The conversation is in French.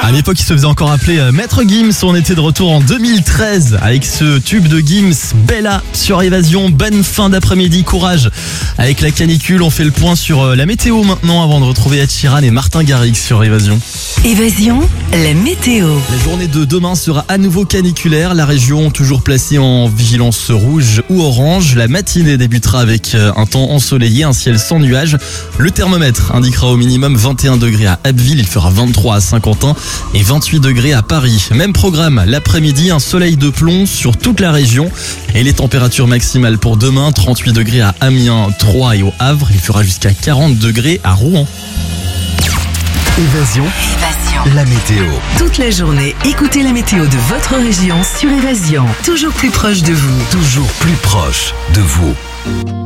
À l'époque, il se faisait encore appeler Maître Gims. On était de retour en 2013 avec ce tube de Gims, Bella sur Évasion. Bonne fin d'après-midi, courage. Avec la canicule, on fait le point sur la météo maintenant avant de retrouver Ed Sheeran et Martin Garrix sur Évasion. Évasion, la météo. La journée de demain sera à nouveau caniculaire. La région toujours placée en vigilance rouge ou orange. La matinée débutera avec un temps ensoleillé, un ciel sans nuages. Le thermomètre indiquera au minimum 21 degrés à Abbeville. Il fera 23 à Saint-Quentin et 28 degrés à Paris. Même programme, l'après-midi, un soleil de plomb sur toute la région. Et les températures maximales pour demain, 38 degrés à Amiens, Troyes et au Havre. Il fera jusqu'à 40 degrés à Rouen. Évasion, la météo. Toute la journée, écoutez la météo de votre région sur Évasion. Toujours plus proche de vous. Toujours plus proche de vous.